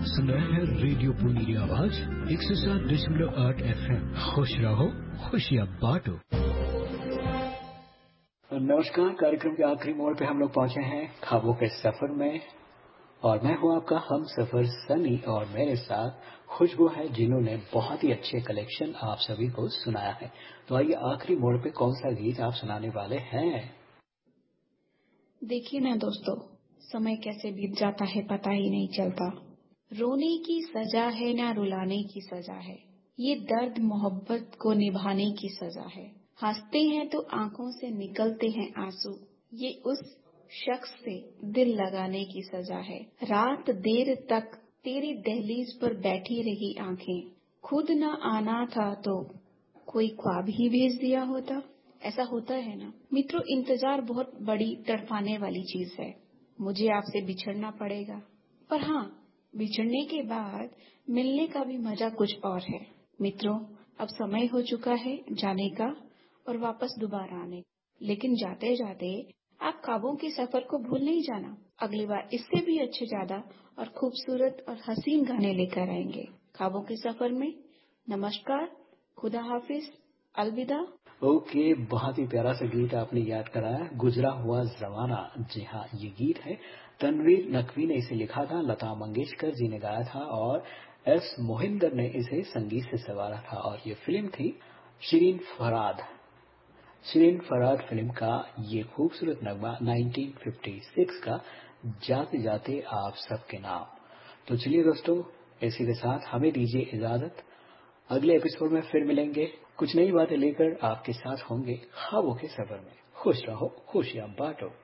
आप सुन रहे हैं रेडियो पुनी आवाज 107.8 FM। खुश रहो, खुशियाँ बांटो। नमस्कार, कार्यक्रम के आखिरी मोड़ पे हम लोग पहुंचे हैं ख्वाबों के सफर में और मैं हूं आपका हम सफर सनी और मेरे साथ खुशबू है जिन्होंने बहुत ही अच्छे कलेक्शन आप सभी को सुनाया है। तो आइए आखिरी मोड़ पे कौन सा गीत आप सुनाने वाले हैं? देखिए ना दोस्तों, समय कैसे बीत जाता है पता ही नहीं चलता। रोने की सजा है ना रुलाने की सजा है, ये दर्द मोहब्बत को निभाने की सजा है। हंसते हैं तो आंखों से निकलते हैं आंसू, ये उस शख्स से दिल लगाने की सजा है। रात देर तक तेरी दहलीज पर बैठी रही आंखें, खुद ना आना था तो कोई ख्वाब ही भेज दिया होता। ऐसा होता है ना मित्रों, इंतजार बहुत बड़ी तड़पाने वाली चीज है। मुझे आपसे बिछड़ना पड़ेगा, पर हाँ, बिछड़ने के बाद मिलने का भी मजा कुछ और है। मित्रों, अब समय हो चुका है जाने का और वापस दोबारा आने का। लेकिन जाते जाते आप ख्वाबों के सफर को भूल नहीं जाना। अगली बार इससे भी अच्छे, ज्यादा और खूबसूरत और हसीन गाने लेकर आएंगे ख्वाबों के सफर में। नमस्कार, खुदा हाफिज, अलविदा। ओके, बहुत ही प्यारा सा गीत आपने याद कराया, गुजरा हुआ जमाना। जी हाँ, ये गीत है तनवीर नकवी ने इसे लिखा था, लता मंगेशकर जी ने गाया था और एस मोहिंदर ने इसे संगीत से संवारा था। और ये फिल्म थी शिरीन फराद। शिरीन फराद फिल्म का ये खूबसूरत नगमा 1956 का जाते जाते आप सबके नाम। तो चलिए दोस्तों, इसी के साथ हमें दीजिए इजाजत। अगले एपिसोड में फिर मिलेंगे, कुछ नई बातें लेकर आपके साथ होंगे ख्वाबों के सफर में। खुश रहो, खुशियां बांटो।